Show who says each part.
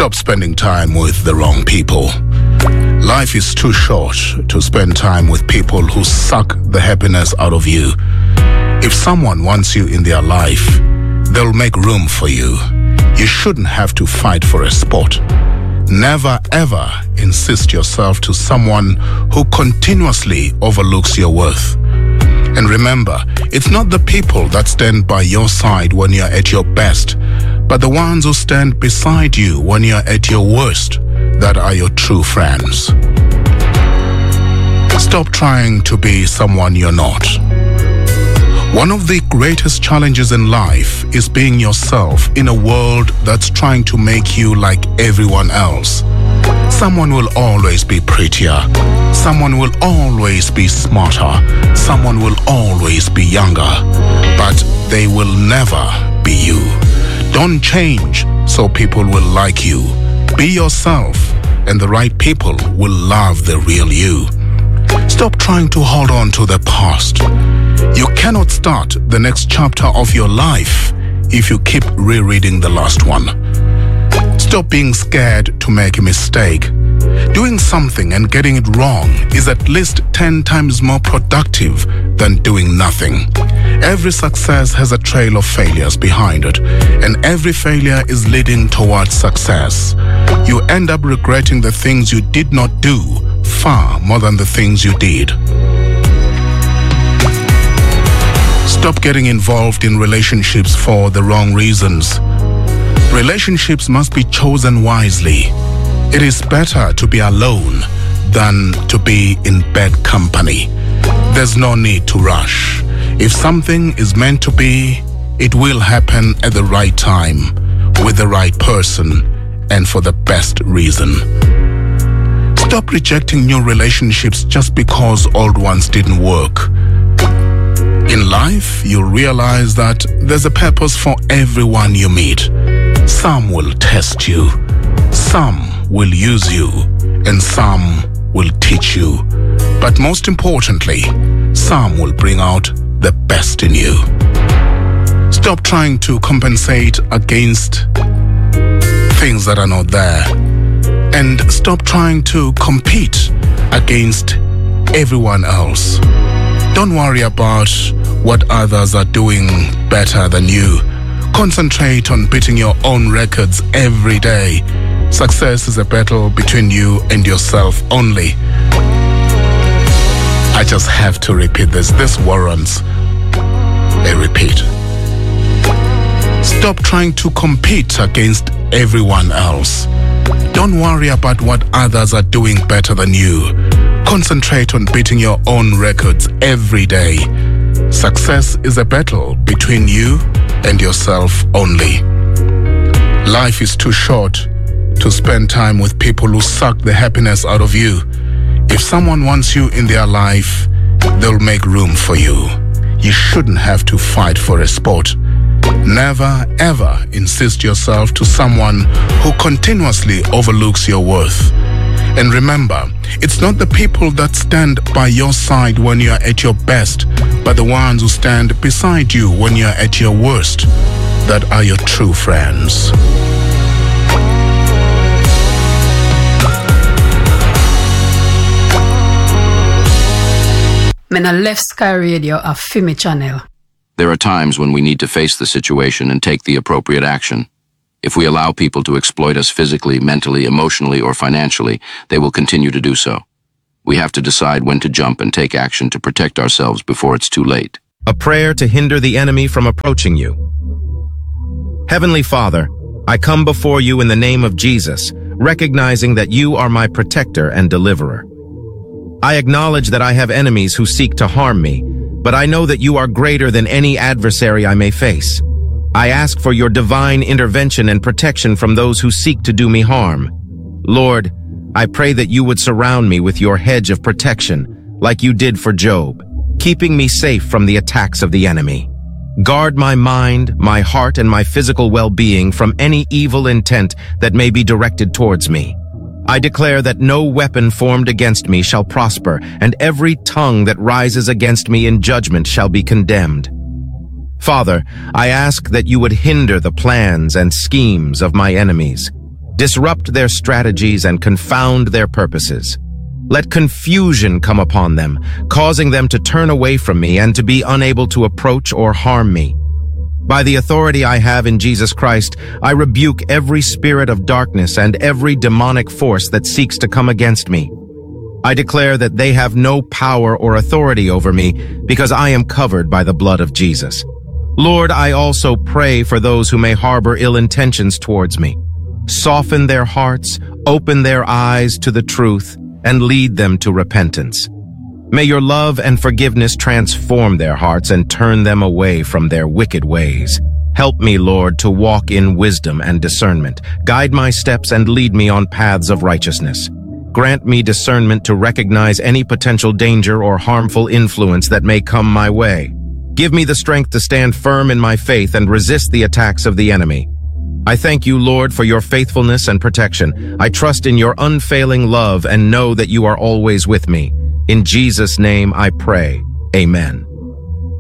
Speaker 1: Stop spending time with the wrong people. Life is too short to spend time with people who suck the happiness out of you. If someone wants you in their life, they'll make room for you. You shouldn't have to fight for a spot. Never ever insist yourself to someone who continuously overlooks your worth. And remember, it's not the people that stand by your side when you're at your best, but the ones who stand beside you when you're at your worst that are your true friends. Stop trying to be someone you're not. One of the greatest challenges in life is being yourself in a world that's trying to make you like everyone else. Someone will always be prettier. Someone will always be smarter. Someone will always be younger. But they will never be you. Don't change so people will like you. Be yourself, and the right people will love the real you. Stop trying to hold on to the past. You cannot start the next chapter of your life if you keep rereading the last one. Stop being scared to make a mistake. Doing something and getting it wrong is at least 10 times more productive than doing nothing. Every success has a trail of failures behind it, and every failure is leading towards success. You end up regretting the things you did not do far more than the things you did. Stop getting involved in relationships for the wrong reasons. Relationships must be chosen wisely. It is better to be alone than to be in bad company. There's no need to rush. If something is meant to be, it will happen at the right time, with the right person, and for the best reason. Stop rejecting new relationships just because old ones didn't work. In life, you'll realize that there's a purpose for everyone you meet. Some will test you, some will use you, and some will teach you. But most importantly, some will bring out the best in you. Stop trying to compensate against things that are not there. And stop trying to compete against everyone else. Don't worry about what others are doing better than you. Concentrate on beating your own records every day. Success is a battle between you and yourself only. I just have to repeat this. This warrants a repeat. Stop trying to compete against everyone else. Don't worry about what others are doing better than you. Concentrate on beating your own records every day. Success is a battle between you and yourself only. Life is too short to spend time with people who suck the happiness out of you. If someone wants you in their life, they'll make room for you. You shouldn't have to fight for a spot. Never ever insist yourself to someone who continuously overlooks your worth. And remember, it's not the people that stand by your side when you're at your best, but the ones who stand beside you when you're at your worst that are your true friends.
Speaker 2: Me na left Sky Radio a Fimi channel.
Speaker 3: There are times when we need to face the situation and take the appropriate action. If we allow people to exploit us physically, mentally, emotionally, or financially, they will continue to do so. We have to decide when to jump and take action to protect ourselves before it's too late.
Speaker 4: A prayer to hinder the enemy from approaching you. Heavenly Father, I come before you in the name of Jesus, recognizing that you are my protector and deliverer. I acknowledge that I have enemies who seek to harm me, but I know that you are greater than any adversary I may face. I ask for your divine intervention and protection from those who seek to do me harm. Lord, I pray that you would surround me with your hedge of protection, like you did for Job, keeping me safe from the attacks of the enemy. Guard my mind, my heart, and my physical well-being from any evil intent that may be directed towards me. I declare that no weapon formed against me shall prosper, and every tongue that rises against me in judgment shall be condemned. Father, I ask that you would hinder the plans and schemes of my enemies. Disrupt their strategies and confound their purposes. Let confusion come upon them, causing them to turn away from me and to be unable to approach or harm me. By the authority I have in Jesus Christ, I rebuke every spirit of darkness and every demonic force that seeks to come against me. I declare that they have no power or authority over me because I am covered by the blood of Jesus. Lord, I also pray for those who may harbor ill intentions towards me. Soften their hearts, open their eyes to the truth, and lead them to repentance. May your love and forgiveness transform their hearts and turn them away from their wicked ways. Help me, Lord, to walk in wisdom and discernment. Guide my steps and lead me on paths of righteousness. Grant me discernment to recognize any potential danger or harmful influence that may come my way. Give me the strength to stand firm in my faith and resist the attacks of the enemy. I thank you, Lord, for your faithfulness and protection. I trust in your unfailing love and know that you are always with me. In Jesus' name I pray. Amen.